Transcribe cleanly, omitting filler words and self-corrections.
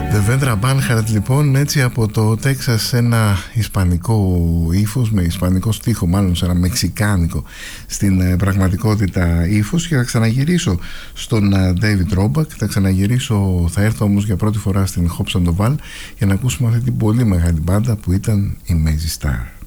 Devendra Banhart λοιπόν, έτσι από το Τέξας, ένα ισπανικό ύφος, με ισπανικό στίχο, μάλλον σε ένα μεξικάνικο στην πραγματικότητα ύφος. Και θα ξαναγυρίσω στον David Roback, θα έρθω όμως για πρώτη φορά στην Hobson Doval για να ακούσουμε αυτή την πολύ μεγάλη μπάντα που ήταν η Mazy Star.